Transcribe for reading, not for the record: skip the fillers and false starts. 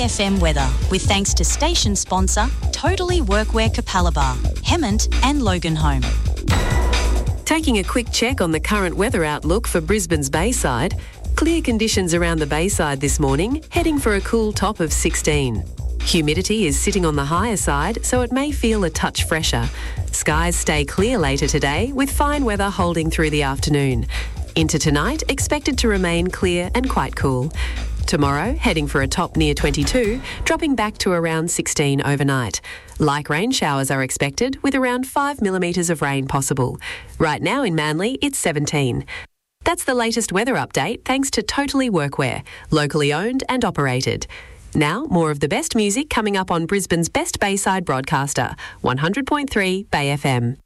FM weather with thanks to station sponsor Totally Workwear Capalaba, Hemmant and Loganholme. Taking a quick check on the current weather outlook for Brisbane's Bayside. Clear conditions around the Bayside this morning, heading for a cool top of 16. Humidity is sitting on the higher side, so it may feel a touch fresher. Skies stay clear later today, with fine weather holding through the afternoon. Into tonight, expected to remain clear and quite cool. Tomorrow, heading for a top near 22, dropping back to around 16 overnight. Light rain showers are expected, with around 5 millimetres of rain possible. Right now in Manly, it's 17. That's the latest weather update thanks to Totally Workwear, locally owned and operated. Now, more of the best music coming up on Brisbane's best Bayside broadcaster, 100.3 Bay FM.